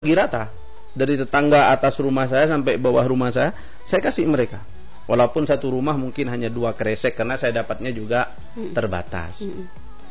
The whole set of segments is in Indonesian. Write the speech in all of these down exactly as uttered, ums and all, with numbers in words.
rata. Dari tetangga atas rumah saya sampai bawah rumah saya, saya kasih mereka. Walaupun satu rumah mungkin hanya dua kresek karena saya dapatnya juga mm. terbatas. Mm.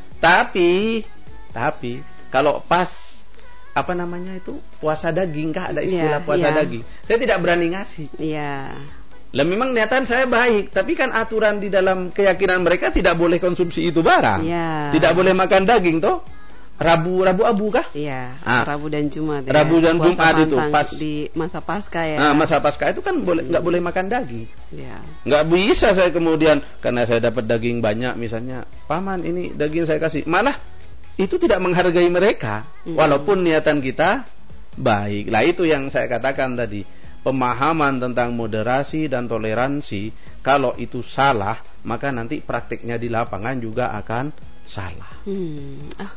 Tapi, tapi kalau pas apa namanya itu puasa daging, kah ada istilah yeah, puasa yeah. daging, saya tidak berani ngasih. Iya. Yeah. Lah memang niatan saya baik, tapi kan aturan di dalam keyakinan mereka tidak boleh konsumsi itu barang. Yeah. Tidak boleh makan daging toh. Rabu Rabu Abu kah? Iya. Ah, Rabu dan Jumat. Rabu ya. dan Jumat itu pas di masa Paskah ya. Ah, masa Paskah itu kan boleh nggak hmm. boleh makan daging. Iya. Nggak bisa saya kemudian karena saya dapat daging banyak misalnya, paman ini daging saya kasih. Malah itu tidak menghargai mereka, hmm. walaupun niatan kita baik. Lah itu yang saya katakan tadi, pemahaman tentang moderasi dan toleransi kalau itu salah, maka nanti praktiknya di lapangan juga akan salah. Hmm. Ah.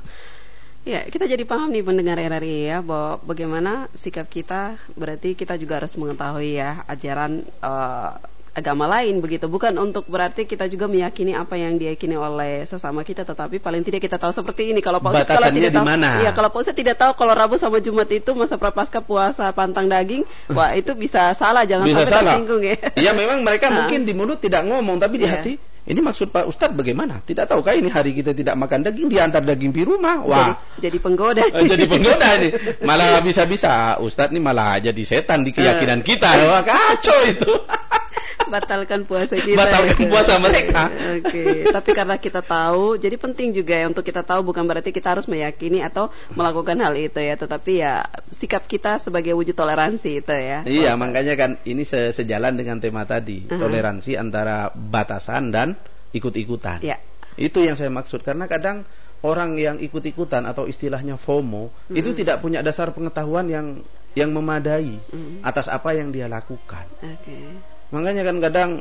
Ya, kita jadi paham nih pendengar R R I ya, bahwa bagaimana sikap kita, berarti kita juga harus mengetahui ya ajaran uh, agama lain begitu. Bukan untuk berarti kita juga meyakini apa yang diyakini oleh sesama kita, tetapi paling tidak kita tahu seperti ini. Kalau Pak Ustadz kalau tidak tahu, iya kalau Pak Ustadz tidak tahu kalau Rabu sama Jumat itu masa prapaskah puasa pantang daging, wah itu bisa salah, jangan bisa sampai salah. Tersinggung ya. Iya memang mereka nah. mungkin di mulut tidak ngomong, tapi di yeah. hati. Ini maksud Pak Ustadz bagaimana? Tidak tahukah ini hari kita tidak makan daging, diantar daging di rumah? Wah, jadi, jadi penggoda. Jadi penggoda ini. Malah bisa-bisa Ustadz ini malah jadi setan di keyakinan kita. Wah, kacau itu. Batalkan puasa kita. Batalkan gitu. puasa mereka. Oke, okay. Tapi karena kita tahu, jadi penting juga ya untuk kita tahu, bukan berarti kita harus meyakini atau melakukan hal itu ya, tetapi ya sikap kita sebagai wujud toleransi itu ya. Iya, Puasa. Makanya kan ini se sejalan dengan tema tadi, uh-huh. toleransi antara batasan dan ikut-ikutan. Ya. Itu yang saya maksud, karena kadang orang yang ikut-ikutan atau istilahnya FOMO uh-huh. itu tidak punya dasar pengetahuan yang yang memadai uh-huh. atas apa yang dia lakukan. Okay. Makanya kan kadang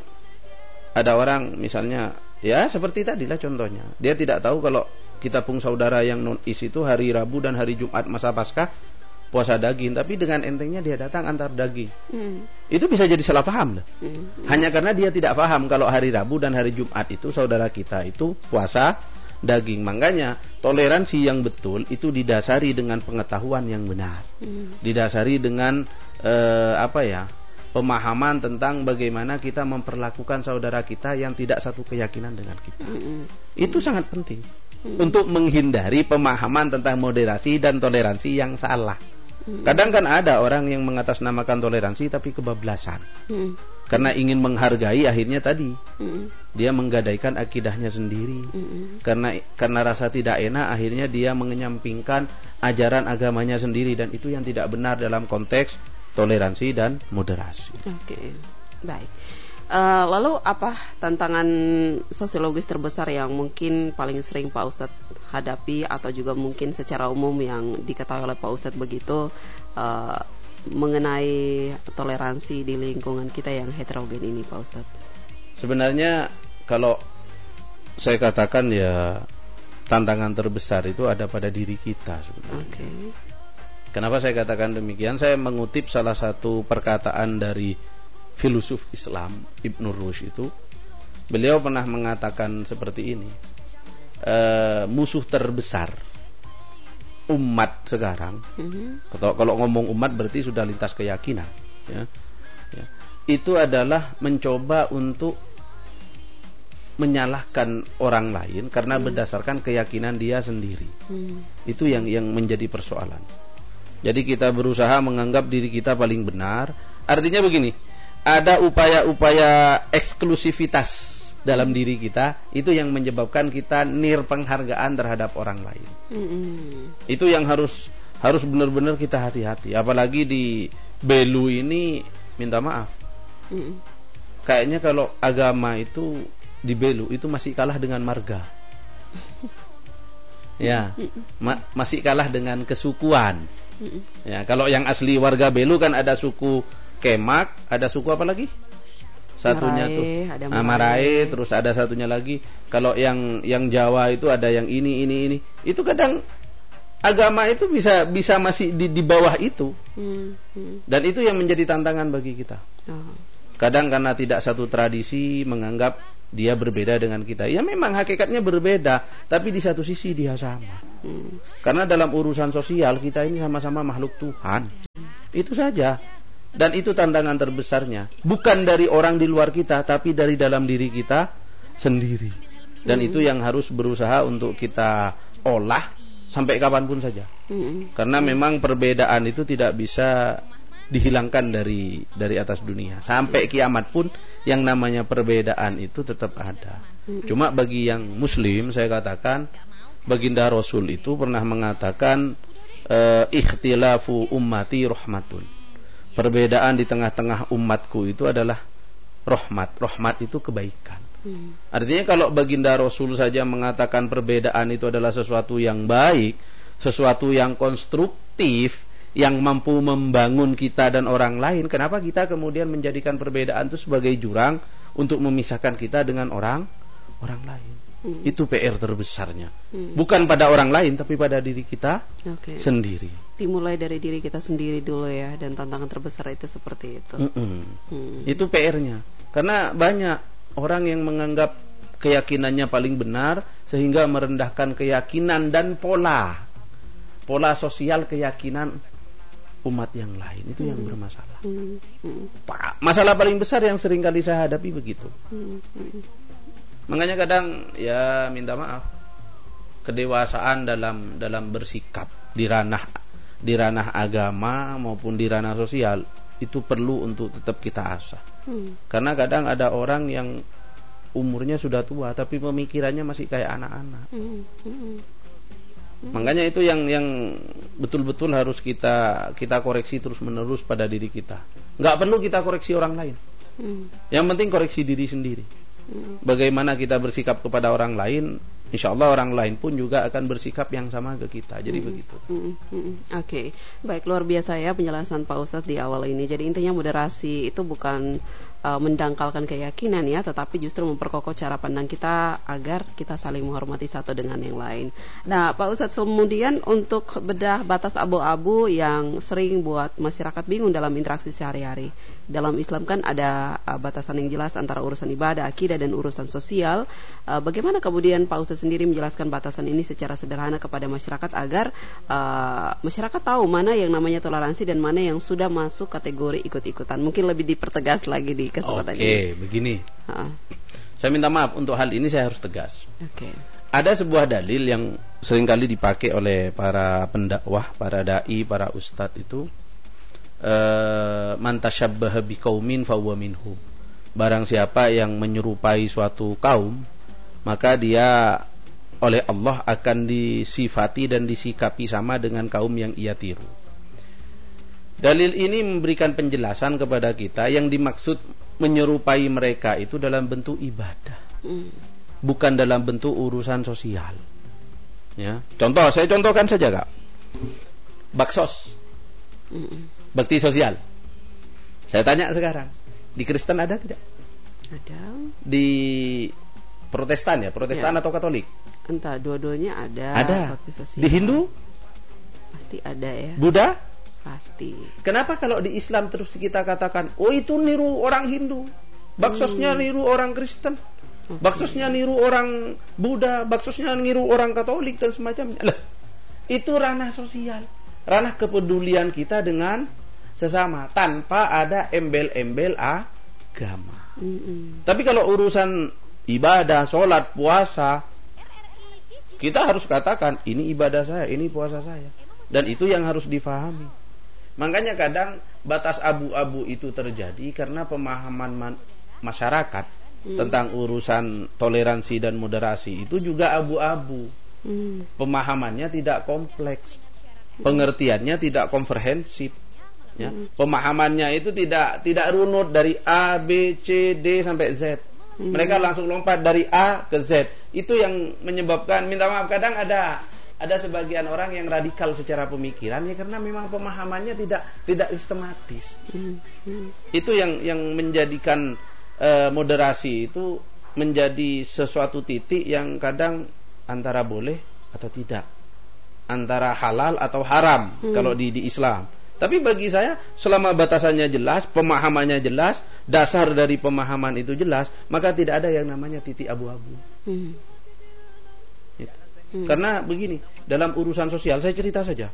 ada orang misalnya ya seperti tadilah contohnya, dia tidak tahu kalau kita pun saudara yang non-is itu hari Rabu dan hari Jumat masa Paskah puasa daging, tapi dengan entengnya dia datang antar daging. Hmm. Itu bisa jadi salah paham lah. Hmm. Hanya karena dia tidak paham kalau hari Rabu dan hari Jumat itu saudara kita itu puasa daging. Makanya toleransi yang betul itu didasari dengan pengetahuan yang benar. Hmm. Didasari dengan eh, apa ya? pemahaman tentang bagaimana kita memperlakukan saudara kita yang tidak satu keyakinan dengan kita. Mm-hmm. Itu sangat penting mm-hmm. untuk menghindari pemahaman tentang moderasi dan toleransi yang salah. Mm-hmm. Kadang kan ada orang yang mengatasnamakan toleransi tapi kebablasan. Mm-hmm. Karena ingin menghargai akhirnya tadi mm-hmm. dia menggadaikan akidahnya sendiri. Mm-hmm. Karena karena rasa tidak enak akhirnya dia mengenyampingkan ajaran agamanya sendiri, dan itu yang tidak benar dalam konteks toleransi dan moderasi. Oke, okay. Baik. Uh, lalu apa tantangan sosiologis terbesar yang mungkin paling sering Pak Ustadz hadapi, atau juga mungkin secara umum yang diketahui oleh Pak Ustadz begitu uh, mengenai toleransi di lingkungan kita yang heterogen ini, Pak Ustadz? Sebenarnya kalau saya katakan ya tantangan terbesar itu ada pada diri kita sebenarnya. Oke. Okay. Kenapa saya katakan demikian? Saya mengutip salah satu perkataan dari filosof Islam Ibnu Rushd itu. Beliau pernah mengatakan seperti ini. E, musuh terbesar umat sekarang. Mm-hmm. Kalau, kalau ngomong umat berarti sudah lintas keyakinan. Ya. Ya. Itu adalah mencoba untuk menyalahkan orang lain karena mm. berdasarkan keyakinan dia sendiri. Mm. Itu yang yang menjadi persoalan. Jadi kita berusaha menganggap diri kita paling benar. Artinya begini, ada upaya-upaya eksklusivitas dalam diri kita, itu yang menyebabkan kita nir penghargaan terhadap orang lain. Mm-hmm. Itu yang harus harus benar-benar kita hati-hati. Apalagi di Belu ini, minta maaf. Mm-hmm. Kayaknya kalau agama itu di Belu itu masih kalah dengan marga. Ya, ma- masih kalah dengan kesukuan. Ya, kalau yang asli warga Belu kan ada suku Kemak, ada suku apa lagi? Satunya Marae, tuh ada Marae. Marae, terus ada satunya lagi. Kalau yang yang Jawa itu ada yang ini ini ini. Itu kadang agama itu bisa bisa masih di, di bawah itu. Hmm, hmm. Dan itu yang menjadi tantangan bagi kita. Oh. Kadang karena tidak satu tradisi menganggap dia berbeda dengan kita. Ya memang hakikatnya berbeda, tapi di satu sisi dia sama. Hmm. Karena dalam urusan sosial kita ini sama-sama makhluk Tuhan. Itu saja. Dan itu tantangan terbesarnya. Bukan dari orang di luar kita, tapi dari dalam diri kita sendiri. Dan hmm. itu yang harus berusaha untuk kita olah sampai kapanpun saja. Hmm. Karena memang perbedaan itu tidak bisa dihilangkan dari dari atas dunia. Sampai kiamat pun yang namanya perbedaan itu tetap ada. Cuma bagi yang muslim, saya katakan, baginda Rasul itu pernah mengatakan, e, ikhtilafu ummati rahmatun. Perbedaan di tengah-tengah umatku itu adalah rahmat. Rahmat itu kebaikan. Hmm. Artinya kalau baginda Rasul saja mengatakan perbedaan itu adalah sesuatu yang baik, sesuatu yang konstruktif, yang mampu membangun kita dan orang lain, kenapa kita kemudian menjadikan perbedaan itu sebagai jurang untuk memisahkan kita dengan orang orang lain? Hmm. Itu P R terbesarnya. Hmm. Bukan pada orang lain, tapi pada diri kita okay. sendiri. Dimulai dari diri kita sendiri dulu ya, dan tantangan terbesar itu seperti itu. Hmm. Itu P R-nya. Karena banyak orang yang menganggap keyakinannya paling benar, sehingga merendahkan keyakinan dan pola pola sosial keyakinan umat yang lain. Itu hmm. yang bermasalah. Hmm. Hmm. Masalah paling besar yang sering kali saya hadapi begitu. Hmm. Hmm. Makanya kadang ya minta maaf, kedewasaan dalam dalam bersikap di ranah di ranah agama maupun di ranah sosial itu perlu untuk tetap kita asah. Hmm. Karena kadang ada orang yang umurnya sudah tua tapi pemikirannya masih kayak anak-anak. Hmm. Hmm. Makanya itu yang yang betul-betul harus kita kita koreksi terus-menerus pada diri kita. Nggak perlu kita koreksi orang lain. Hmm. Yang penting koreksi diri sendiri. Hmm. Bagaimana kita bersikap kepada orang lain, insya Allah orang lain pun juga akan bersikap yang sama ke kita. Jadi hmm. begitu. Hmm. Hmm. Oke, okay. Baik, luar biasa ya penjelasan Pak Ustadz di awal ini. Jadi intinya moderasi itu bukan uh, mendangkalkan keyakinan ya, tetapi justru memperkokoh cara pandang kita agar kita saling menghormati satu dengan yang lain. Nah, Pak Ustadz, kemudian untuk bedah batas abu-abu yang sering buat masyarakat bingung dalam interaksi sehari-hari. Dalam Islam kan ada uh, batasan yang jelas antara urusan ibadah, akidah dan urusan sosial. Uh, bagaimana kemudian Pak Ustadz sendiri menjelaskan batasan ini secara sederhana kepada masyarakat agar uh, masyarakat tahu mana yang namanya toleransi dan mana yang sudah masuk kategori ikut-ikutan? Mungkin lebih dipertegas lagi di kesempatan ini. Oke, begini. Uh. Saya minta maaf untuk hal ini, saya harus tegas. Oke. Ada sebuah dalil yang seringkali dipakai oleh para pendakwah, para dai, para ustadz itu. Man tasyabbaha biqaumin fahuwa minhum. Barang siapa yang menyerupai suatu kaum, maka dia oleh Allah akan disifati dan disikapi sama dengan kaum yang ia tiru. Dalil ini memberikan penjelasan kepada kita yang dimaksud menyerupai mereka itu dalam bentuk ibadah, bukan dalam bentuk urusan sosial. Ya, contoh, saya contohkan saja, Kak. Baksos. Bakti sosial. Saya tanya sekarang, di Kristen ada tidak? Ada. Di Protestan ya, Protestan ya. Atau Katolik? Entah, dua-duanya ada. Ada. Bakti sosial. Di Hindu? Pasti ada ya. Buddha? Pasti. Kenapa kalau di Islam terus kita katakan, oh itu niru orang Hindu, baksosnya hmm. niru orang Kristen, okay. baksosnya niru orang Buddha, baksosnya niru orang Katolik dan semacamnya. Lah, itu ranah sosial, ranah kepedulian kita dengan sesama tanpa ada embel-embel agama. Mm-hmm. Tapi kalau urusan ibadah, sholat, puasa, kita harus katakan ini ibadah saya, ini puasa saya, dan itu yang harus difahami. Makanya kadang batas abu-abu itu terjadi karena pemahaman man- masyarakat mm. tentang urusan toleransi dan moderasi itu juga abu-abu. Mm. Pemahamannya tidak kompleks, pengertiannya tidak komprehensif. Ya, pemahamannya itu tidak tidak runut dari A, B, C, D sampai Z. Hmm. Mereka langsung lompat dari A ke Z. Itu yang menyebabkan, minta maaf, kadang ada ada sebagian orang yang radikal secara pemikiran ya karena memang pemahamannya tidak tidak sistematis. Hmm. Hmm. Itu yang yang menjadikan uh, moderasi itu menjadi sesuatu titik yang kadang antara boleh atau tidak, antara halal atau haram hmm. kalau di di Islam. Tapi bagi saya selama batasannya jelas, pemahamannya jelas, dasar dari pemahaman itu jelas, maka tidak ada yang namanya titik abu-abu. Hmm. Gitu. Hmm. Karena begini, dalam urusan sosial, saya cerita saja.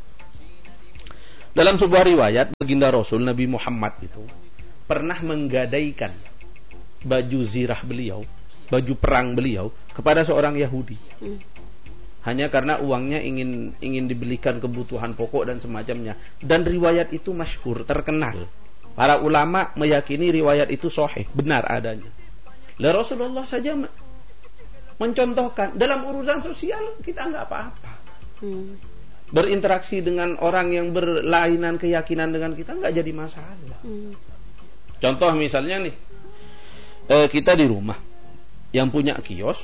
Dalam sebuah riwayat, baginda Rasul Nabi Muhammad itu pernah menggadaikan baju zirah beliau, baju perang beliau kepada seorang Yahudi. Hmm. Hanya karena uangnya ingin ingin dibelikan kebutuhan pokok dan semacamnya. Dan riwayat itu masyhur, terkenal. Para ulama meyakini riwayat itu sahih, benar adanya. Lah Rasulullah saja mencontohkan, dalam urusan sosial kita enggak apa-apa. Hmm. Berinteraksi dengan orang yang berlainan keyakinan dengan kita enggak jadi masalah. Hmm. Contoh misalnya nih, eh, kita di rumah yang punya kios,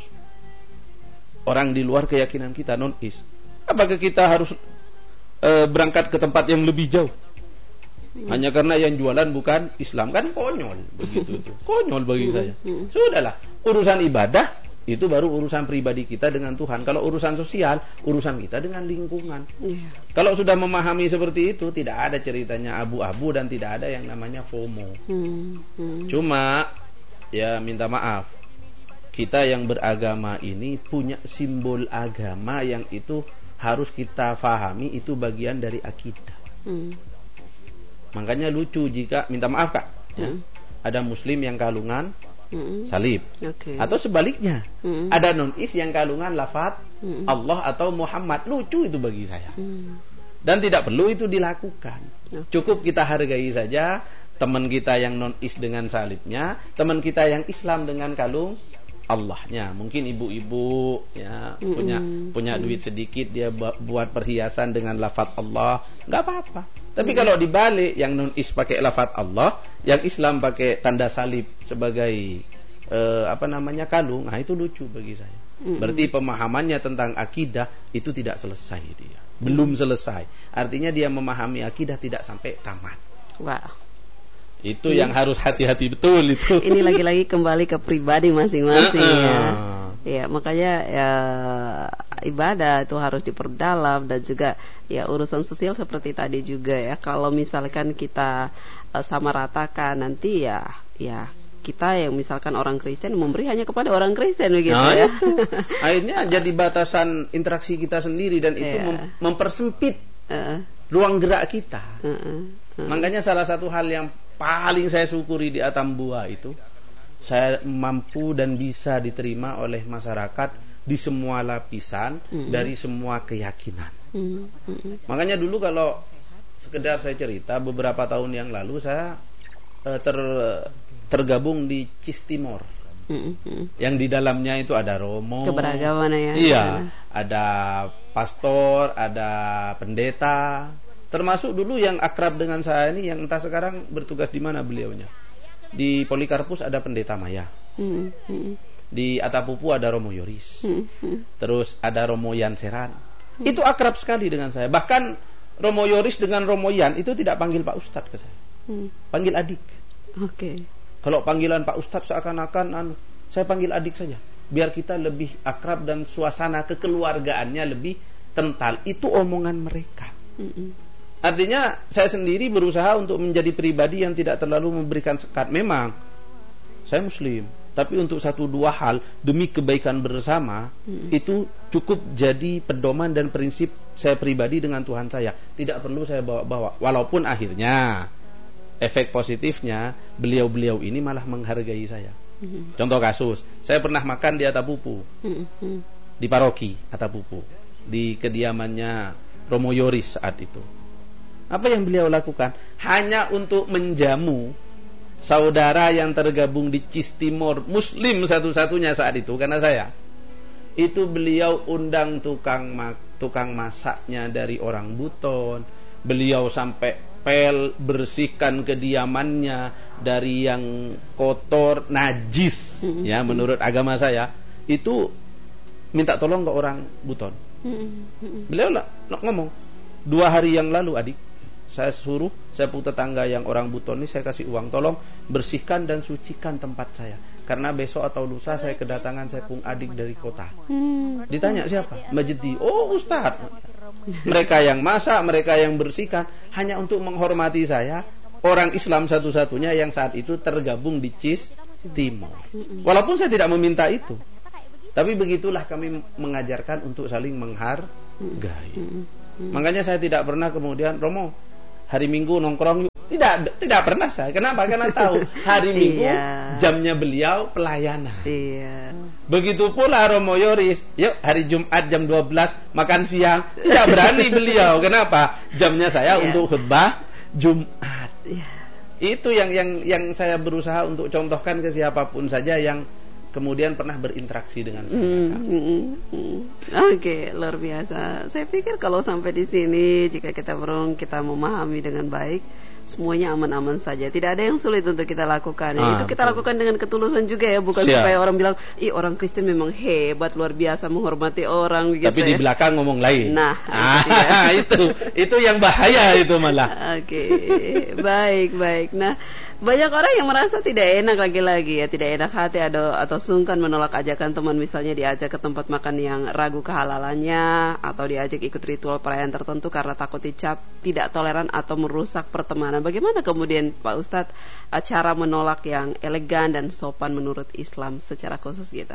orang di luar keyakinan kita non-is. Apakah kita harus eh, berangkat ke tempat yang lebih jauh? Hmm. Hanya karena yang jualan bukan Islam, kan konyol begitu itu. Konyol bagi hmm. saya. Hmm. Sudahlah, urusan ibadah itu baru urusan pribadi kita dengan Tuhan. Kalau urusan sosial, urusan kita dengan lingkungan. Yeah. Kalau sudah memahami seperti itu, tidak ada ceritanya abu-abu dan tidak ada yang namanya FOMO. Hmm. Hmm. Cuma ya minta maaf, kita yang beragama ini punya simbol agama yang itu harus kita fahami, itu bagian dari akidah. Hmm. Makanya lucu jika, minta maaf Kak, ya, hmm. ada muslim yang kalungan hmm. salib, okay. atau sebaliknya, hmm. ada non-is yang kalungan lafaz hmm. Allah atau Muhammad. Lucu itu bagi saya. Hmm. Dan tidak perlu itu dilakukan. Okay. Cukup kita hargai saja teman kita yang non-is dengan salibnya, teman kita yang Islam dengan kalung Allahnya. Mungkin ibu-ibu ya mm-hmm. punya punya mm-hmm. duit sedikit, dia buat perhiasan dengan lafaz Allah, nggak apa-apa. Tapi mm-hmm. kalau dibalik, yang non-is pakai lafaz Allah, yang Islam pakai tanda salib sebagai eh, apa namanya kalung, nah itu lucu bagi saya. Mm-hmm. Berarti pemahamannya tentang akidah itu tidak selesai dia, belum selesai. Artinya dia memahami akidah tidak sampai tamat. Wow. Itu hmm. yang harus hati-hati betul itu. Ini lagi-lagi kembali ke pribadi masing-masing uh-uh. ya. Ya, makanya ya ibadah itu harus diperdalam, dan juga ya urusan sosial seperti tadi juga ya. Kalau misalkan kita uh, sama ratakan, nanti ya ya kita yang misalkan orang Kristen memberi hanya kepada orang Kristen begitu nah, ya. Itu. Akhirnya jadi batasan interaksi kita sendiri, dan itu yeah. mem- mempersempit uh-uh. ruang gerak kita. Uh-uh. Uh-uh. Makanya salah satu hal yang paling saya syukuri di Atambua itu, saya mampu dan bisa diterima oleh masyarakat di semua lapisan, mm-hmm. dari semua keyakinan. Mm-hmm. Makanya dulu kalau sekedar saya cerita, beberapa tahun yang lalu saya eh, ter, tergabung di Cistimor, mm-hmm. yang di dalamnya itu ada romo, keberagaman ya. Iya, ada pastor, ada pendeta. Termasuk dulu yang akrab dengan saya ini, yang entah sekarang bertugas di mana beliaunya. Di Polikarpus ada pendeta Maya. Hmm, hmm. Di Atapupu ada Romo Yoris. Hmm, hmm. Terus ada Romo Yan Seran. Hmm. Itu akrab sekali dengan saya. Bahkan Romo Yoris dengan Romo Yan itu tidak panggil Pak Ustadz ke saya. Hmm. Panggil adik. Oke. Okay. Kalau panggilan Pak Ustadz seakan-akan anu, saya panggil adik saja. Biar kita lebih akrab dan suasana kekeluargaannya lebih kental. Itu omongan mereka. Hmm. Artinya saya sendiri berusaha untuk menjadi pribadi yang tidak terlalu memberikan sekat. Memang saya muslim, tapi untuk satu dua hal demi kebaikan bersama, hmm. itu cukup jadi pedoman dan prinsip saya pribadi dengan Tuhan saya. Tidak perlu saya bawa-bawa. Walaupun akhirnya efek positifnya beliau-beliau ini malah menghargai saya. Hmm. Contoh kasus, saya pernah makan di Atapupu, hmm. di paroki Atapupu, di kediamannya Romo Yoris saat itu. Apa yang beliau lakukan? Hanya untuk menjamu saudara yang tergabung di Cistimor, muslim satu-satunya saat itu, karena saya. Itu beliau undang tukang mak- tukang masaknya dari orang Buton. Beliau sampai pel bersihkan kediamannya dari yang kotor, najis, mm-hmm. ya menurut agama saya. Itu minta tolong ke orang Buton. Mm-hmm. Beliau lah ngomong, dua hari yang lalu adik, saya suruh sepupu tetangga yang orang Buton ini, saya kasih uang, tolong bersihkan dan sucikan tempat saya, karena besok atau lusa saya kedatangan sepung adik dari kota. hmm. Ditanya siapa? Majdi. Oh Ustadz. Mereka yang masak, mereka yang bersihkan, hanya untuk menghormati saya. orang Islam satu-satunya yang saat itu tergabung di C I S Timor. Walaupun saya tidak meminta itu, tapi begitulah kami mengajarkan untuk saling menghargai. Makanya saya tidak pernah kemudian, Romo, hari Minggu nongkrong yuk. Tidak, tidak pernah saya. Kenapa? Karena tahu hari Minggu iya. jamnya beliau pelayanan. Iya. Begitu pula Romo Yoris, yuk hari Jumat jam dua belas makan siang. Tidak berani beliau. Kenapa? Jamnya saya iya. untuk khutbah Jumat. Iya. Itu yang yang yang saya berusaha untuk contohkan ke siapapun saja yang kemudian pernah berinteraksi dengan saya. Mm, mm, mm. Oke, okay, luar biasa. Saya pikir kalau sampai di sini, jika kita berong kita memahami dengan baik, semuanya aman-aman saja. Tidak ada yang sulit untuk kita lakukan. Ya, ah, itu kita betul. lakukan dengan ketulusan juga ya, bukan Siap. supaya orang bilang, ih orang Kristen memang hebat, luar biasa menghormati orang. Gitu Tapi ya. di belakang ngomong lain. Nah, ah, itu itu yang bahaya itu malah. Oke, okay. baik baik. Nah. Banyak orang yang merasa tidak enak lagi-lagi ya, tidak enak hati atau, atau sungkan menolak ajakan teman, misalnya diajak ke tempat makan yang ragu kehalalannya, atau diajak ikut ritual perayaan tertentu karena takut dicap tidak toleran atau merusak pertemanan. Bagaimana kemudian Pak Ustadz cara menolak yang elegan dan sopan menurut Islam secara khusus kita?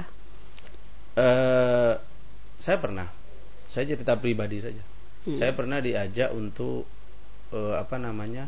Uh, saya pernah, saya cerita pribadi saja. Hmm. Saya pernah diajak untuk uh, apa namanya?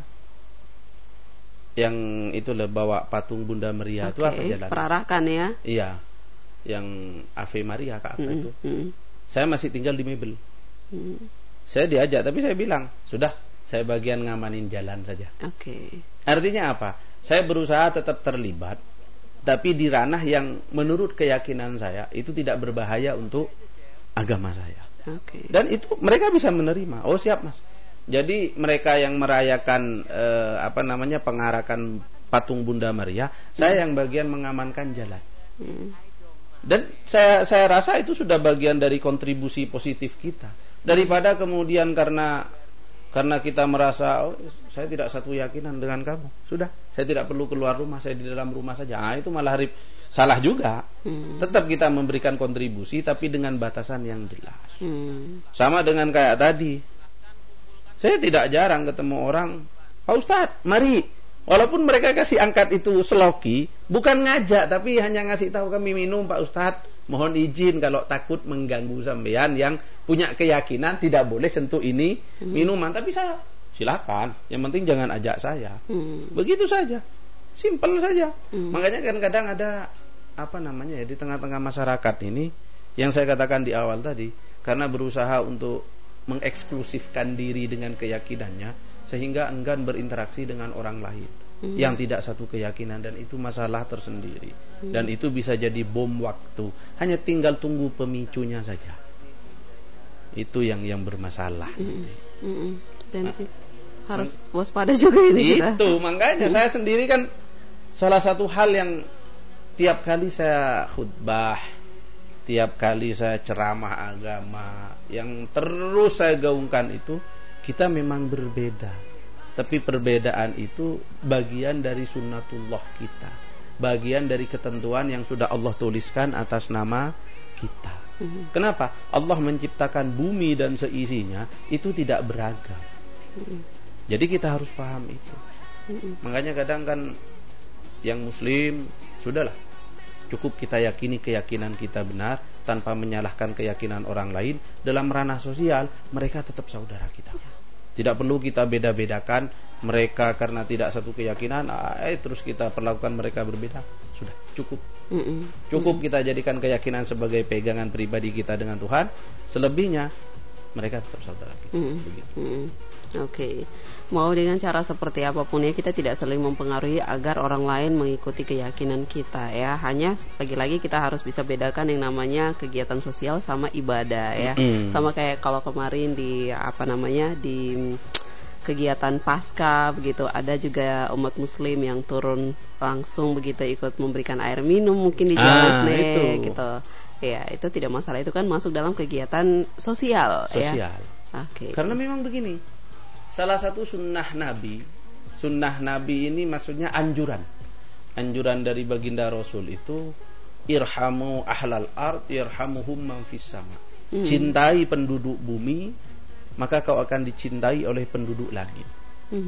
Yang itu lah bawa patung Bunda Maria. Okay, itu apa jalan? Perarakan ya. Iya. Yang Ave Maria ke apa mm, itu. Mm. Saya masih tinggal di Mebel. Mm. Saya diajak tapi saya bilang, "Sudah, saya bagian ngamanin jalan saja." Oke. Okay. Artinya apa? Saya berusaha tetap terlibat tapi di ranah yang menurut keyakinan saya itu tidak berbahaya untuk agama saya. Oke. Okay. Dan itu mereka bisa menerima. Oh, siap, Mas. Jadi mereka yang merayakan eh, apa namanya pengarakan patung Bunda Maria, hmm. saya yang bagian mengamankan jalan. Hmm. Dan saya saya rasa itu sudah bagian dari kontribusi positif kita. Daripada kemudian karena karena kita merasa oh, saya tidak satu keyakinan dengan kamu, sudah saya tidak perlu keluar rumah, saya di dalam rumah saja. Ah, itu malah rib, salah juga. Hmm. Tetap kita memberikan kontribusi tapi dengan batasan yang jelas. Hmm. Sama dengan kayak tadi. Saya tidak jarang ketemu orang, Pak Ustadz, mari. Walaupun mereka kasih angkat itu seloki, bukan ngajak, tapi hanya ngasih tahu kami minum Pak Ustadz. Mohon izin kalau takut mengganggu sampean yang punya keyakinan tidak boleh sentuh ini hmm. minuman. Tapi saya silakan, yang penting jangan ajak saya. Hmm. Begitu saja, simple saja. Hmm. Makanya kadang-kadang ada apa namanya ya di tengah-tengah masyarakat ini, yang saya katakan di awal tadi, karena berusaha untuk mengeksklusifkan diri dengan keyakinannya sehingga enggan berinteraksi dengan orang lain hmm. yang tidak satu keyakinan, dan itu masalah tersendiri hmm. dan itu bisa jadi bom waktu, hanya tinggal tunggu pemicunya saja, itu yang yang bermasalah. hmm. Hmm. Dan nah, harus waspada juga ini kita. Itu makanya hmm. saya sendiri kan salah satu hal yang tiap kali saya khutbah, tiap kali saya ceramah agama, yang terus saya gaungkan itu, kita memang berbeda. Tapi perbedaan itu bagian dari sunnatullah kita, bagian dari ketentuan yang sudah Allah tuliskan atas nama kita. Mm-hmm. Kenapa? Allah menciptakan bumi dan seisinya itu tidak beragam. Mm-hmm. Jadi kita harus paham itu. Mm-hmm. Makanya kadang kan yang muslim, sudahlah, cukup kita yakini keyakinan kita benar tanpa menyalahkan keyakinan orang lain. Dalam ranah sosial mereka tetap saudara kita. Tidak perlu kita beda-bedakan mereka karena tidak satu keyakinan, eh, terus kita perlakukan mereka berbeda. Sudah cukup. Mm-mm. Cukup kita jadikan keyakinan sebagai pegangan pribadi kita dengan Tuhan. Selebihnya mereka tetap saudara kita. Begitu. Oke. Okay. Mau dengan cara seperti apapun ya, kita tidak saling mempengaruhi agar orang lain mengikuti keyakinan kita ya. Hanya lagi-lagi kita harus bisa bedakan yang namanya kegiatan sosial sama ibadah ya. Mm. Sama kayak kalau kemarin di apa namanya di kegiatan Pasca begitu, ada juga umat muslim yang turun langsung begitu ikut memberikan air minum mungkin di jalan ah, gitu. Ya, itu tidak masalah, itu kan masuk dalam kegiatan sosial, sosial. Ya. Oke. Okay. Karena memang begini. Salah satu sunnah Nabi, sunnah Nabi ini maksudnya anjuran, anjuran dari baginda Rasul itu, irhamu ahlal ard, irhamuhum man fis sama. Hmm. Cintai penduduk bumi, maka kau akan dicintai oleh penduduk langit. Hmm.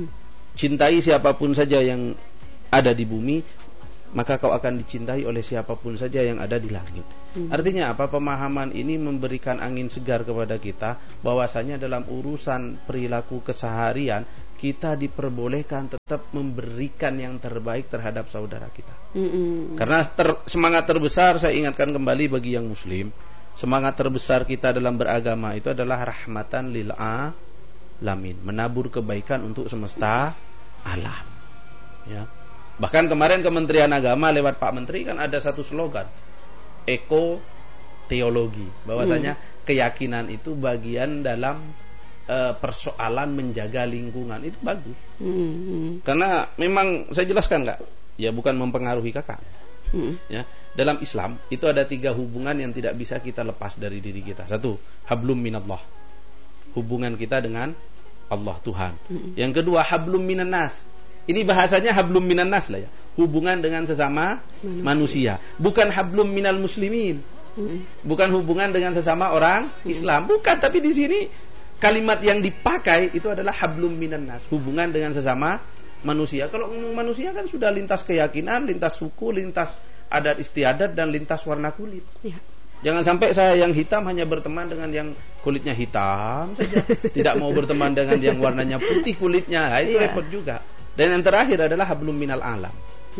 cintai siapapun saja yang ada di bumi, maka kau akan dicintai oleh siapapun saja yang ada di langit. Hmm. Artinya apa? Pemahaman ini memberikan angin segar kepada kita bahwasanya dalam urusan perilaku keseharian kita diperbolehkan tetap memberikan yang terbaik terhadap saudara kita. Hmm. Karena ter, semangat terbesar, saya ingatkan kembali bagi yang muslim, semangat terbesar kita dalam beragama itu adalah rahmatan lil alamin, menabur kebaikan untuk semesta alam. Ya. Bahkan kemarin Kementerian Agama lewat Pak Menteri kan ada satu slogan, eko teologi, bahwasanya hmm. keyakinan itu bagian dalam uh, persoalan menjaga lingkungan. Itu bagus. Hmm. Karena memang saya jelaskan nggak, ya bukan mempengaruhi kakak. Hmm. Ya, dalam Islam itu ada tiga hubungan yang tidak bisa kita lepas dari diri kita. Satu, hablum minallah, hubungan kita dengan Allah Tuhan. Hmm. Yang kedua, hablum minan nas. Ini bahasanya hablum minan nas lah ya, hubungan dengan sesama manusia, manusia. Bukan hablum minal muslimin, hmm. bukan hubungan dengan sesama orang hmm. Islam, bukan. Tapi di sini kalimat yang dipakai itu adalah hablum minan nas, hubungan dengan sesama manusia. Kalau ngomong manusia kan sudah lintas keyakinan, lintas suku, lintas adat istiadat, dan lintas warna kulit. Ya. Jangan sampai saya yang hitam hanya berteman dengan yang kulitnya hitam saja, tidak mau berteman dengan yang warnanya putih kulitnya. Nah, itu ya. Repot juga. Dan yang terakhir adalah hablum minal alam,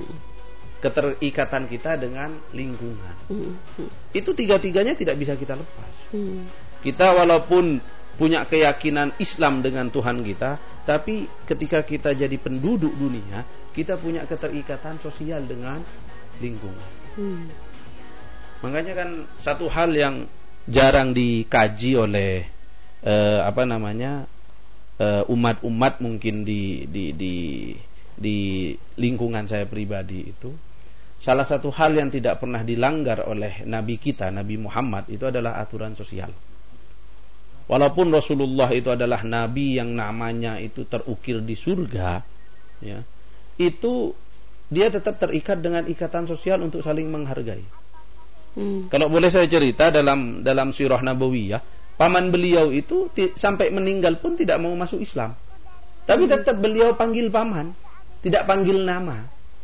keterikatan kita dengan lingkungan. Itu tiga-tiganya tidak bisa kita lepas. Kita walaupun punya keyakinan Islam dengan Tuhan kita, tapi ketika kita jadi penduduk dunia, kita punya keterikatan sosial dengan lingkungan. Makanya kan satu hal yang jarang dikaji oleh eh, apa namanya umat-umat mungkin di, di di di lingkungan saya pribadi itu, salah satu hal yang tidak pernah dilanggar oleh Nabi kita, Nabi Muhammad, itu adalah aturan sosial. Walaupun Rasulullah itu adalah Nabi yang namanya itu terukir di surga, ya, itu dia tetap terikat dengan ikatan sosial untuk saling menghargai. Hmm. Kalau boleh saya cerita dalam dalam sirah Nabawiyah, paman beliau itu t- sampai meninggal pun tidak mau masuk Islam. Tapi hmm. tetap beliau panggil paman, tidak panggil nama.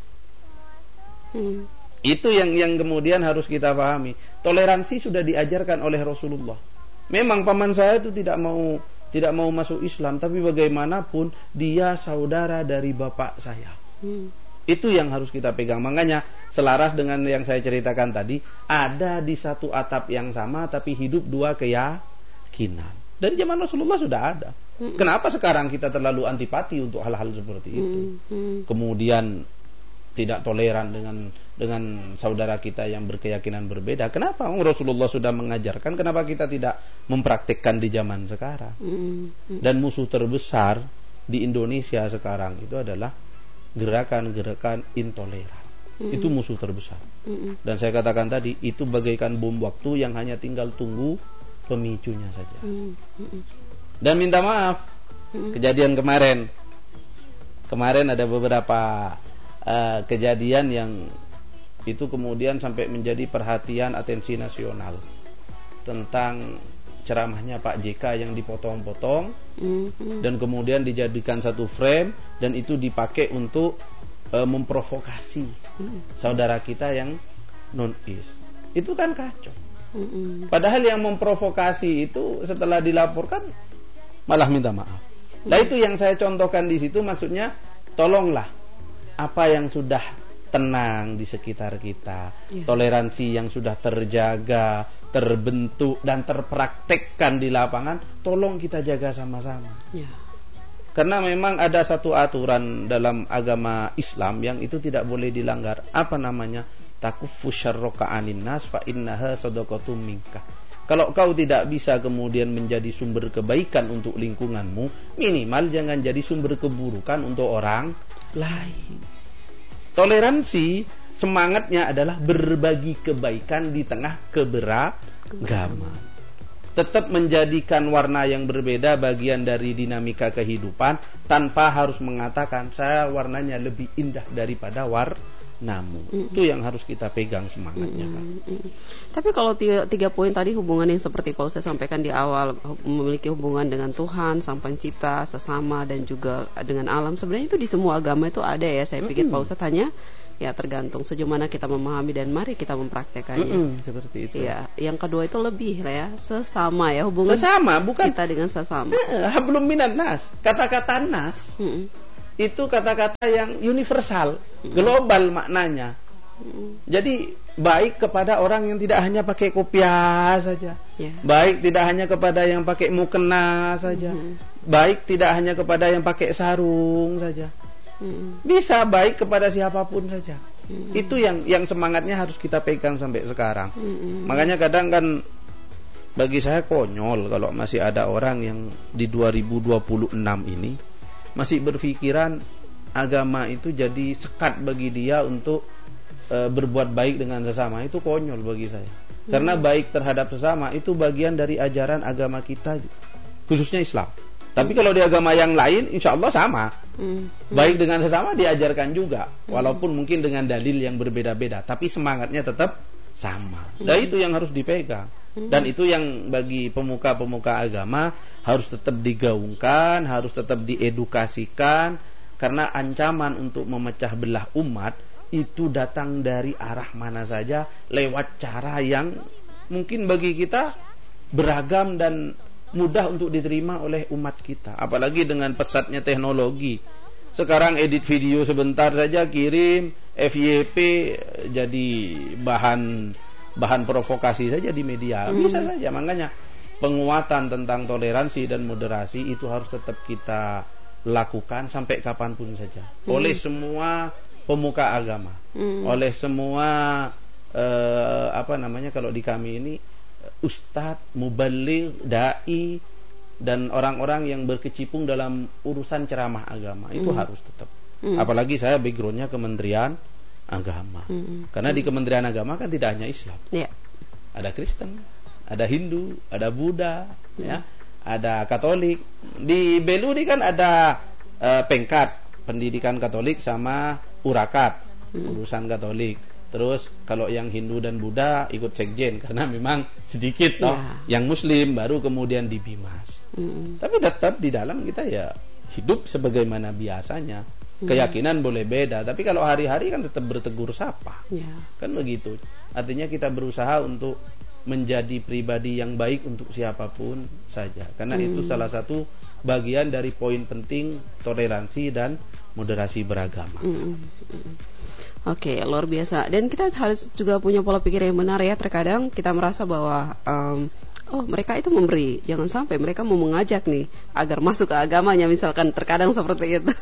Hmm. Itu yang yang kemudian harus kita pahami. Toleransi sudah diajarkan oleh Rasulullah. Memang paman saya itu tidak mau tidak mau masuk Islam, tapi bagaimanapun dia saudara dari bapak saya. Hmm. Itu yang harus kita pegang. Makanya selaras dengan yang saya ceritakan tadi, ada di satu atap yang sama tapi hidup dua keyakinan. Dari zaman Rasulullah sudah ada. Mm-mm. Kenapa sekarang kita terlalu antipati untuk hal-hal seperti itu? Mm-mm. Kemudian tidak toleran dengan dengan saudara kita yang berkeyakinan berbeda. Kenapa? Oh, Rasulullah sudah mengajarkan. Kenapa kita tidak mempraktikkan di zaman sekarang? Mm-mm. Dan musuh terbesar di Indonesia sekarang itu adalah gerakan-gerakan intoleran. Mm-mm. Itu musuh terbesar. Mm-mm. Dan saya katakan tadi, itu bagaikan bom waktu yang hanya tinggal tunggu pemicunya saja. Mm-hmm. Dan minta maaf, mm-hmm. kejadian kemarin kemarin ada beberapa uh, kejadian yang itu kemudian sampai menjadi perhatian atensi nasional, tentang ceramahnya Pak J K yang dipotong-potong, mm-hmm. dan kemudian dijadikan satu frame, dan itu dipakai untuk uh, memprovokasi mm-hmm. saudara kita yang non-is. Itu kan kacau. Padahal yang memprovokasi itu setelah dilaporkan malah minta maaf. Nah, itu yang saya contohkan di situ, maksudnya tolonglah apa yang sudah tenang di sekitar kita, ya. Toleransi yang sudah terjaga, terbentuk dan terpraktekkan di lapangan, tolong kita jaga sama-sama. Ya. Karena memang ada satu aturan dalam agama Islam yang itu tidak boleh dilanggar. Apa namanya? Takuffu syarraka anin nas fa innaha shadaqatum minka. Kalau kau tidak bisa kemudian menjadi sumber kebaikan untuk lingkunganmu, minimal jangan jadi sumber keburukan untuk orang lain. Toleransi semangatnya adalah berbagi kebaikan di tengah keberagaman. Tetap menjadikan warna yang berbeda bagian dari dinamika kehidupan, tanpa harus mengatakan saya warnanya lebih indah daripada war namu. Mm-mm. Itu yang harus kita pegang semangatnya. Mm-mm. Kan. Tapi kalau tiga, tiga poin tadi hubungan yang seperti Pak Ustaz sampaikan di awal, memiliki hubungan dengan Tuhan, Sang Pencipta, sesama dan juga dengan alam, sebenarnya itu di semua agama itu ada ya. Saya pikir Mm-mm. Pak Ustaz hanya ya tergantung sejauh mana kita memahami dan mari kita mempraktekannya. Mm-mm, seperti itu. Ya, yang kedua itu lebih lah ya, sesama ya, hubungan sesama, bukan kita dengan sesama. Hablum minan nas. Kata-kata nas Mm-mm. itu kata-kata yang universal, Mm-mm. global maknanya. Mm-mm. Jadi baik kepada orang yang tidak hanya pakai kopiah saja, yeah. baik tidak hanya kepada yang pakai mukena saja, Mm-mm. baik tidak hanya kepada yang pakai sarung saja. Hmm. Bisa baik kepada siapapun saja. Hmm. Itu yang yang semangatnya harus kita pegang sampai sekarang. Hmm. Makanya kadang kan bagi saya konyol kalau masih ada orang yang di dua ribu dua puluh enam ini masih berpikiran agama itu jadi sekat bagi dia untuk e, berbuat baik dengan sesama. Itu konyol bagi saya. Hmm. Karena baik terhadap sesama itu bagian dari ajaran agama kita, khususnya Islam. Tapi kalau di agama yang lain, insya Allah sama. Hmm. Baik dengan sesama diajarkan juga, walaupun hmm. mungkin dengan dalil yang berbeda-beda. Tapi semangatnya tetap sama. Hmm. Dan itu yang harus dipegang. Hmm. Dan itu yang bagi pemuka-pemuka agama harus tetap digaungkan, harus tetap diedukasikan. Karena ancaman untuk memecah belah umat itu datang dari arah mana saja, lewat cara yang mungkin bagi kita beragam dan mudah untuk diterima oleh umat kita. Apalagi dengan pesatnya teknologi. Sekarang edit video sebentar saja kirim, F Y P jadi bahan bahan provokasi saja di media. Bisa hmm. saja. Makanya penguatan tentang toleransi dan moderasi itu harus tetap kita lakukan sampai kapanpun saja. Hmm. Oleh semua pemuka agama. Hmm. Oleh semua eh, apa namanya kalau di kami ini ustadz, mubaligh, dai dan orang-orang yang berkecimpung dalam urusan ceramah agama itu mm. harus tetap. Mm. Apalagi saya backgroundnya Kementerian Agama. Mm. Karena mm. di Kementerian Agama kan tidak hanya Islam. Yeah. Ada Kristen, ada Hindu, ada Buddha, mm. ya, ada Katolik. Di Belu ini kan ada uh, pengkat pendidikan Katolik sama urakat mm. urusan Katolik. Terus kalau yang Hindu dan Buddha ikut sekjen karena memang sedikit toh. Ya. Yang Muslim baru kemudian di Bimas. Mm. Tapi tetap di dalam kita ya hidup sebagaimana biasanya. Mm. Keyakinan boleh beda, tapi kalau hari-hari kan tetap bertegur sapa. Ya. Kan begitu. Artinya kita berusaha untuk menjadi pribadi yang baik untuk siapapun saja. Karena mm. itu salah satu bagian dari poin penting toleransi dan moderasi beragama. Mm. Mm. Oke, okay, luar biasa. Dan kita harus juga punya pola pikir yang benar ya. Terkadang kita merasa bahwa um, oh mereka itu memberi, jangan sampai mereka mau mengajak nih agar masuk ke agamanya misalkan. Terkadang seperti itu.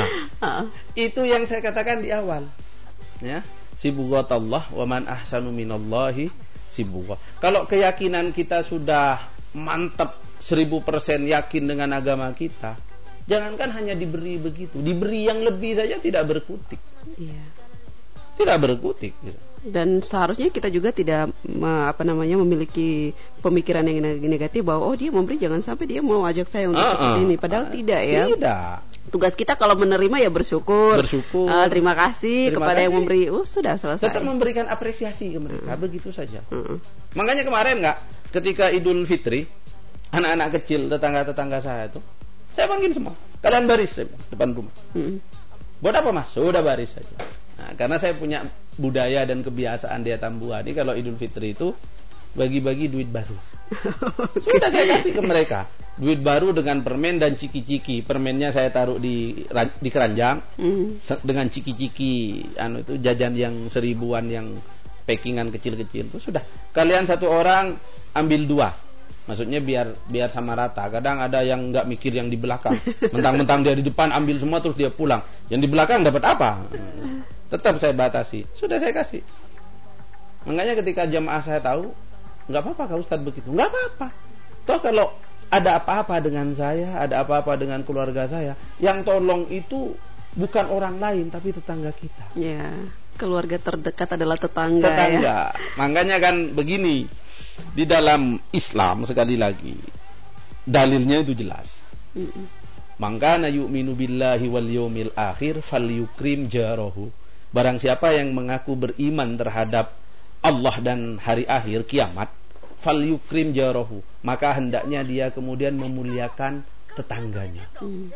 Ah, itu yang saya katakan di awal. Ya, sibghatallah wa man ahsanu minallahi sibghah. Kalau keyakinan kita sudah mantap seribu persen yakin dengan agama kita, jangankan hanya diberi begitu, diberi yang lebih saja tidak berkutik. Iya. Tidak berkutik gitu. Dan seharusnya kita juga tidak apa namanya memiliki pemikiran yang negatif bahwa oh dia memberi jangan sampai dia mau ajak saya untuk uh, seperti ini. Padahal uh, tidak ya. Tidak. Tugas kita kalau menerima ya bersyukur. Bersyukur. Uh, terima kasih terima kepada kasih. Yang memberi. Uh sudah selesai. Tetap memberikan apresiasi ke mereka. Uh. Begitu saja. Uh. Makanya kemarin nggak ketika Idul Fitri anak-anak kecil tetangga-tetangga saya itu saya panggil semua. Kalian baris depan rumah. Uh. Buat apa mas? Sudah baris saja. Nah, karena saya punya budaya dan kebiasaan di Atambua ini kalau Idul Fitri itu bagi-bagi duit baru. Sudah saya kasih ke mereka duit baru dengan permen dan ciki-ciki. Permennya saya taruh di di keranjang mm. dengan ciki-ciki anu itu jajan yang seribuan yang packingan kecil-kecil itu sudah. Kalian satu orang ambil dua. Maksudnya biar biar sama rata. Kadang ada yang nggak mikir yang di belakang. Mentang-mentang dia di depan ambil semua terus dia pulang. Yang di belakang dapat apa? Tetap saya batasi. Sudah saya kasih. Makanya ketika jamaah saya tahu, nggak apa-apa kalau Ustaz begitu. Nggak apa-apa. Toh kalau ada apa-apa dengan saya, ada apa-apa dengan keluarga saya, yang tolong itu bukan orang lain tapi tetangga kita. Ya, keluarga terdekat adalah tetangga. Tetangga. Ya. Makanya kan begini, di dalam Islam sekali lagi dalilnya itu jelas. Mm-mm. Mangkana yu'minu billahi wal yawmil akhir falyukrim jarahu. barang siapa yang mengaku beriman terhadap Allah dan hari akhir kiamat, falyukrim jarahu, maka hendaknya dia kemudian memuliakan tetangganya. Hmm.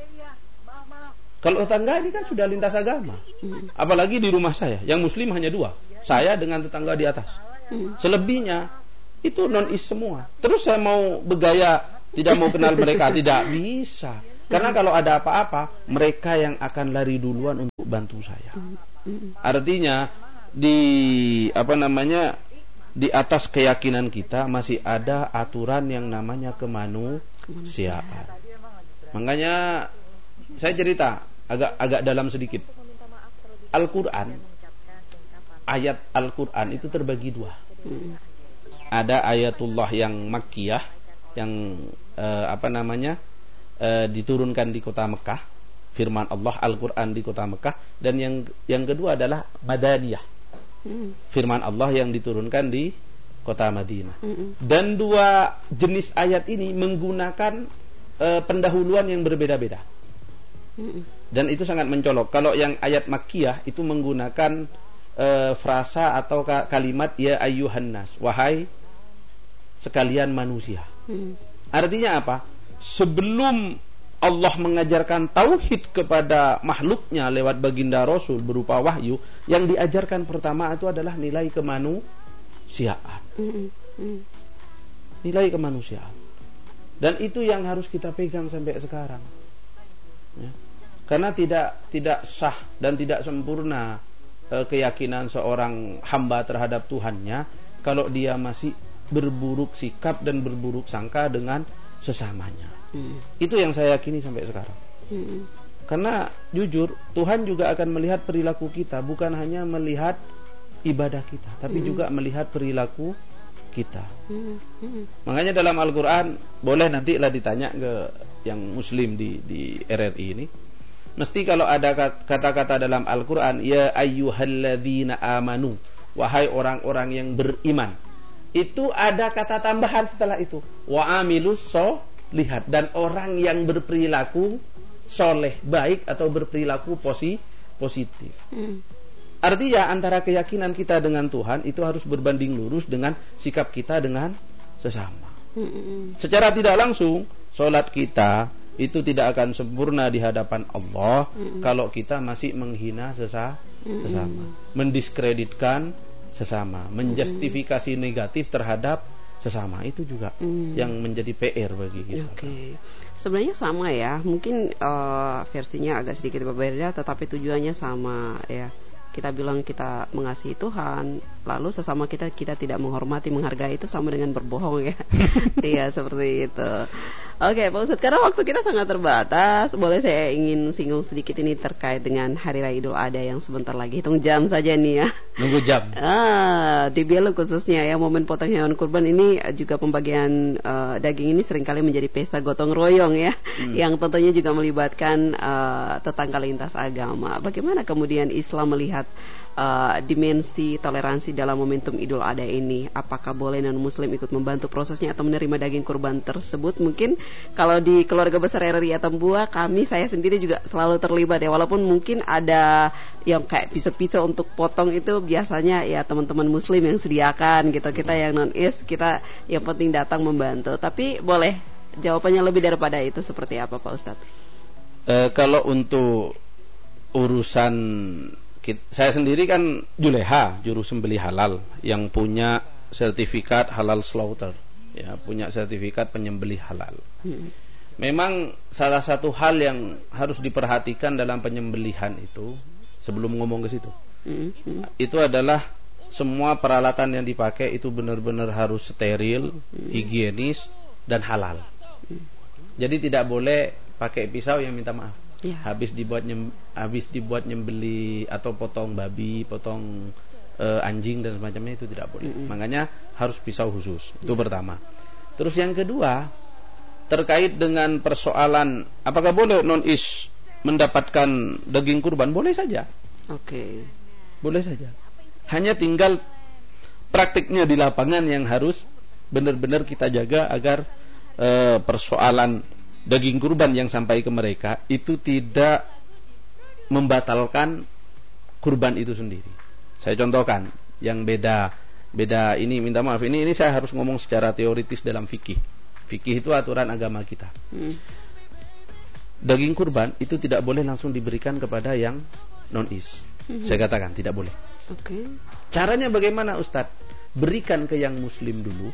Kalau tetangga ini kan sudah lintas agama. Hmm. Apalagi di rumah saya, yang muslim hanya dua, saya dengan tetangga di atas. Hmm. Selebihnya itu non-is semua. Terus saya mau bergaya tidak mau kenal mereka, tidak bisa. Karena kalau ada apa-apa, mereka yang akan lari duluan untuk bantu saya. Artinya di apa namanya di atas keyakinan kita masih ada aturan yang namanya kemanusiaan. Makanya saya cerita agak agak dalam sedikit. Al-Quran, ayat Al-Quran itu terbagi dua. Ada ayatullah yang makkiyah, yang eh, apa namanya eh, diturunkan di kota Mekah, firman Allah Al-Quran di kota Mekah, dan yang yang kedua adalah madaniyah, firman Allah yang diturunkan di kota Madinah. Dan dua jenis ayat ini menggunakan eh, pendahuluan yang berbeda-beda, dan itu sangat mencolok. Kalau yang ayat makkiyah itu menggunakan eh, frasa atau kalimat ya ayyuhan nas, wahai sekalian manusia. Hmm. Artinya apa? Sebelum Allah mengajarkan tauhid kepada makhluknya lewat baginda Rasul berupa wahyu, yang diajarkan pertama itu adalah nilai kemanusiaan. Hmm. Hmm. Nilai kemanusiaan. Dan itu yang harus kita pegang sampai sekarang. Ya. Karena tidak tidak sah dan tidak sempurna eh, keyakinan seorang hamba terhadap Tuhannya kalau dia masih berburuk sikap dan berburuk sangka dengan sesamanya. Hmm. Itu yang saya yakini sampai sekarang. Hmm. Karena jujur Tuhan juga akan melihat perilaku kita, bukan hanya melihat ibadah kita, tapi hmm. juga melihat perilaku kita. Hmm. Hmm. Makanya dalam Al-Quran, boleh nantilah ditanya ke yang Muslim di di R R I ini, mesti kalau ada kata-kata dalam Al-Quran, ya ayyuhalladzina amanu, wahai orang-orang yang beriman, itu ada kata tambahan setelah itu, wa amilus solihat, dan orang yang berperilaku soleh, baik atau berperilaku posi, positif. Hmm. Artinya antara keyakinan kita dengan Tuhan itu harus berbanding lurus dengan sikap kita dengan sesama. Hmm. Secara tidak langsung, sholat kita itu tidak akan sempurna di hadapan Allah hmm. kalau kita masih menghina sesa, sesama, hmm. mendiskreditkan sesama, menjustifikasi negatif terhadap sesama, itu juga hmm. yang menjadi P R bagi kita. Oke, okay. Sebenarnya sama ya, mungkin uh, versinya agak sedikit berbeda, tetapi tujuannya sama ya. Kita bilang kita mengasihi Tuhan, lalu sesama kita kita tidak menghormati, menghargai, itu sama dengan berbohong ya. Iya, seperti itu. Oke, Pak Ustadz, karena waktu kita sangat terbatas, boleh saya ingin singgung sedikit ini terkait dengan Hari Raya Idul Adha yang sebentar lagi, hitung jam saja nih ya. Nunggu jam. Ah, di Belu khususnya ya, momen potong hewan kurban ini juga pembagian uh, daging ini seringkali menjadi pesta gotong royong ya, hmm. yang tentunya juga melibatkan uh, tetangga lintas agama. Bagaimana kemudian Islam melihat Uh, dimensi toleransi dalam momentum Idul Adha ini? Apakah boleh non-muslim ikut membantu prosesnya atau menerima daging kurban tersebut? Mungkin kalau di keluarga besar R R I Atambua, kami, saya sendiri juga selalu terlibat ya, walaupun mungkin ada yang kayak pisau-pisau untuk potong, itu biasanya ya teman-teman muslim yang sediakan gitu, kita yang non-is, kita yang penting datang membantu. Tapi boleh jawabannya lebih daripada itu seperti apa Pak Ustadz? Uh, kalau untuk urusan, saya sendiri kan juleha, juru sembelih halal, yang punya sertifikat halal slaughter, ya, punya sertifikat penyembelih halal. Hmm. Memang salah satu hal yang harus diperhatikan dalam penyembelihan itu, sebelum ngomong ke situ, hmm. Hmm. itu adalah semua peralatan yang dipakai itu benar-benar harus steril, hmm. higienis, dan halal. Hmm. Jadi tidak boleh pakai pisau yang minta maaf. Ya. Habis dibuat nyem, habis dibuat nyembeli atau potong babi, potong uh, anjing dan semacamnya, itu tidak boleh. Mm-hmm. Makanya harus pisau khusus. Itu pertama. Terus yang kedua, terkait dengan persoalan apakah boleh non-is mendapatkan daging kurban? Boleh saja. Oke. Okay. Boleh saja. Hanya tinggal praktiknya di lapangan yang harus benar-benar kita jaga agar uh, persoalan daging kurban yang sampai ke mereka itu tidak membatalkan kurban itu sendiri. Saya contohkan yang beda beda ini, minta maaf ini ini saya harus ngomong secara teoritis dalam fikih. Fikih itu aturan agama kita. Hmm. Daging kurban itu tidak boleh langsung diberikan kepada yang non-is. Hmm. Saya katakan tidak boleh. Oke. Okay. Caranya bagaimana Ustadz? Berikan ke yang muslim dulu.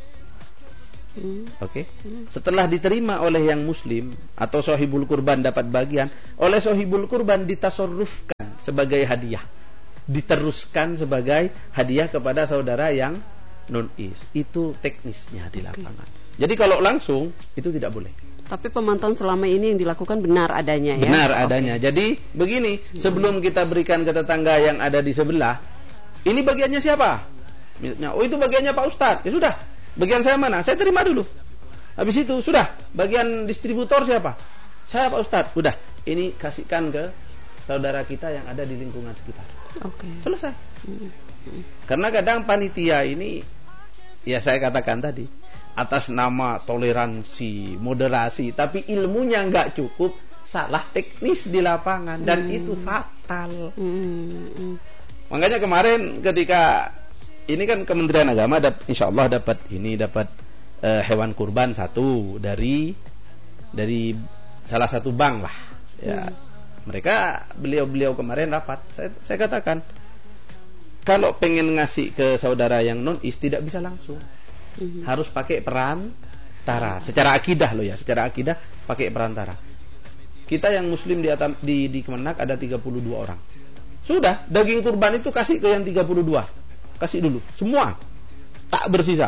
Hmm. Oke. Okay? Hmm. Setelah diterima oleh yang muslim atau sohibul kurban dapat bagian, oleh sohibul kurban ditasorrufkan sebagai hadiah, diteruskan sebagai hadiah kepada saudara yang non-is. Itu teknisnya di lapangan. Okay. Jadi kalau langsung itu tidak boleh. Tapi pemantauan selama ini yang dilakukan benar adanya ya. Benar adanya. Okay. Jadi begini, sebelum kita berikan ke tetangga yang ada di sebelah, ini bagiannya siapa? Misalnya, oh itu bagiannya Pak Ustadz. Ya sudah, bagian saya mana? Saya terima dulu. Habis itu sudah, bagian distributor siapa? Saya Pak Ustadz. Udah, ini kasihkan ke saudara kita yang ada di lingkungan sekitar. Oke. Okay. Selesai. Hmm. Karena kadang panitia ini, ya saya katakan tadi, atas nama toleransi, moderasi, tapi ilmunya nggak cukup, salah teknis di lapangan dan hmm. itu fatal. Hmm. Makanya kemarin ketika ini kan Kementerian Agama, insya Allah dapat ini dapat uh, hewan kurban satu dari dari salah satu bank lah. Ya, hmm. mereka beliau-beliau kemarin rapat. Saya, saya katakan kalau pengen ngasih ke saudara yang non-is tidak bisa langsung. Mm-hmm. Harus pakai perantara. Secara akidah loh ya, secara akidah pakai perantara. Kita yang muslim di atas, di, di Kemenak ada tiga puluh dua orang. Sudah, daging kurban itu kasih ke yang tiga puluh dua. Kasih dulu, semua. Tak bersisa.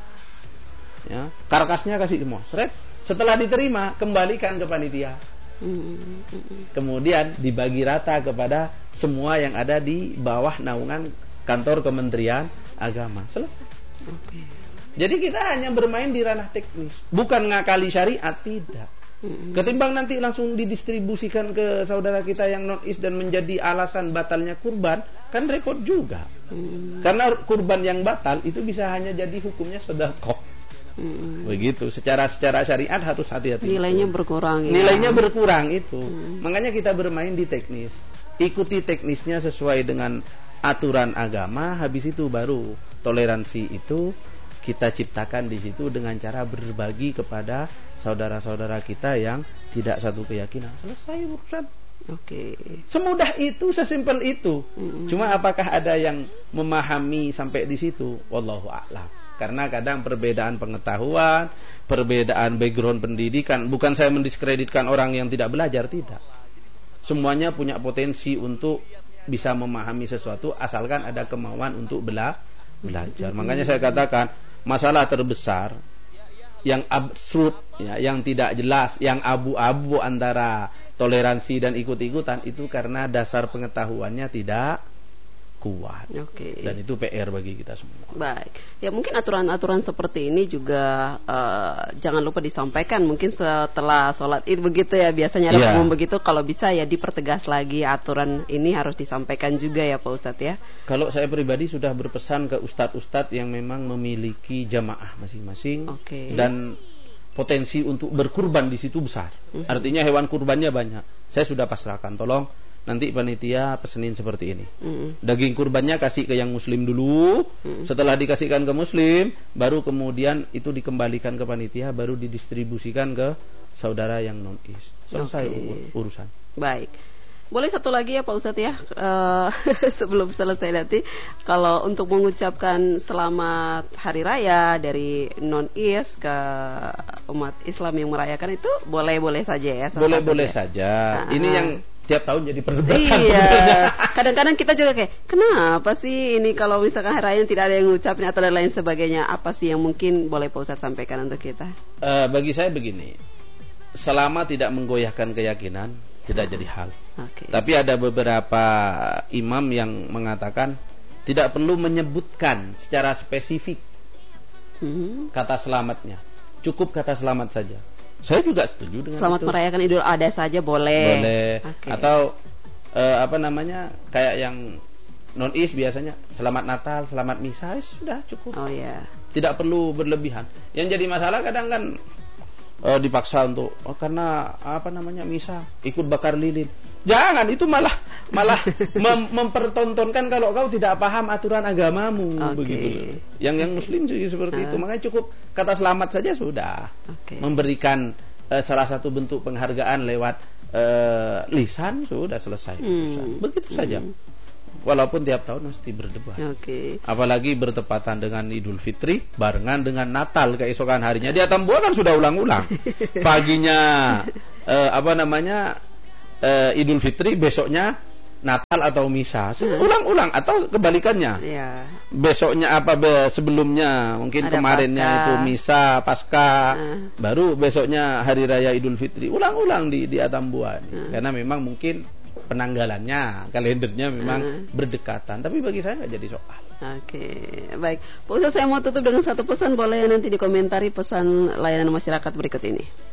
Ya, karkasnya kasih semua. Seret. Setelah diterima, kembalikan ke panitia. Mm-hmm. Kemudian dibagi rata kepada semua yang ada di bawah naungan kantor Kementerian Agama. Selesai. Okay. Jadi kita hanya bermain di ranah teknis, bukan ngakali syariat, tidak. Ketimbang nanti langsung didistribusikan ke saudara kita yang non-is dan menjadi alasan batalnya kurban, kan repot juga. Hmm. Karena kurban yang batal itu bisa hanya jadi hukumnya sedekah. Hmm. Begitu. Secara secara syariat harus hati-hati. Nilainya itu. berkurang. Ya. Nilainya berkurang itu. Hmm. Makanya kita bermain di teknis. Ikuti teknisnya sesuai dengan aturan agama. Habis itu baru toleransi itu kita ciptakan di situ dengan cara berbagi kepada saudara-saudara kita yang tidak satu keyakinan. Selesai urusan. Oke. Okay. Semudah itu, sesimpel itu. Mm-hmm. Cuma apakah ada yang memahami sampai di situ? Wallahu a'lam. Karena kadang perbedaan pengetahuan, perbedaan background pendidikan. Bukan saya mendiskreditkan orang yang tidak belajar, tidak. Semuanya punya potensi untuk bisa memahami sesuatu asalkan ada kemauan untuk bela- belajar. Mm-hmm. Makanya saya katakan masalah terbesar yang absurd, ya, yang tidak jelas, yang abu-abu antara toleransi dan ikut-ikutan itu karena dasar pengetahuannya tidak kuat. Okay. Dan itu P R bagi kita semua. Baik. Ya mungkin aturan-aturan seperti ini juga uh, jangan lupa disampaikan mungkin setelah sholat Id begitu ya, biasanya ada yeah. umum begitu, kalau bisa ya dipertegas lagi aturan ini harus disampaikan juga ya Pak Ustadz ya. Kalau saya pribadi sudah berpesan ke ustadz-ustadz yang memang memiliki jamaah masing-masing, okay. dan potensi untuk berkurban di situ besar. Mm-hmm. Artinya hewan kurbannya banyak. Saya sudah pasrahkan, tolong nanti panitia pesenin seperti ini. Mm-hmm. Daging kurbannya kasih ke yang muslim dulu. Mm-hmm. Setelah dikasihkan ke muslim, baru kemudian itu dikembalikan ke panitia, baru didistribusikan ke saudara yang non-is. Selesai okay. urusan. Baik. Boleh satu lagi ya Pak Ustadz ya, uh, sebelum selesai nanti, kalau untuk mengucapkan selamat hari raya dari non-is ke umat Islam yang merayakan itu boleh-boleh saja ya? Boleh-boleh saja. Uh-huh. Ini yang tiap tahun jadi perdebatan. Iya. Kadang-kadang kita juga kayak, kenapa sih ini kalau misalkan hari raya tidak ada yang ngucapin atau dan lain sebagainya? Apa sih yang mungkin boleh Pak Ustadz sampaikan untuk kita? Uh, bagi saya begini, selama tidak menggoyahkan keyakinan, tidak jadi hal. Okay. Tapi ada beberapa imam yang mengatakan tidak perlu menyebutkan secara spesifik hmm. kata selamatnya, cukup kata selamat saja. Saya juga setuju dengan selamat itu. Merayakan Idul Adha saja boleh. Boleh. Okay. Atau uh, apa namanya, kayak yang non-is biasanya selamat Natal, selamat Misa, sudah cukup. Oh ya. Yeah. Tidak perlu berlebihan. Yang jadi masalah kadang kan uh, dipaksa untuk oh, karena apa namanya Misa ikut bakar lilin. Jangan, itu malah malah mem mempertontonkan kalau kau tidak paham aturan agamamu, okay. begitu. Yang yang muslim juga seperti uh. itu. Makanya cukup kata selamat saja sudah. Okay. Memberikan uh, salah satu bentuk penghargaan lewat uh, lisan sudah selesai. Hmm. Begitu saja. Hmm. Walaupun tiap tahun mesti berdebat. Okay. Apalagi bertepatan dengan Idul Fitri barengan dengan Natal keesokan harinya. Di Atambua kan sudah ulang-ulang. Paginya uh, apa namanya? Uh, Idul Fitri, besoknya Natal atau Misa, ulang-ulang atau kebalikannya. Ya. Besoknya apa be, sebelumnya mungkin ada kemarinnya Paskah. Itu Misa, Paskah, uh. baru besoknya Hari Raya Idul Fitri, ulang-ulang di di Atambua. Uh. Karena memang mungkin penanggalannya, kalendernya memang uh. berdekatan. Tapi bagi saya nggak jadi soal. Oke, baik. Pak Ustaz, saya mau tutup dengan satu pesan, boleh nanti dikomentari pesan layanan masyarakat berikut ini.